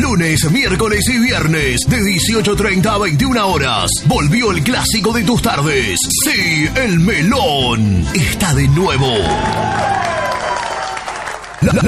Lunes, miércoles y viernes de 18:30 a 21 horas. Volvió el clásico de tus tardes. Sí, el melón está de nuevo.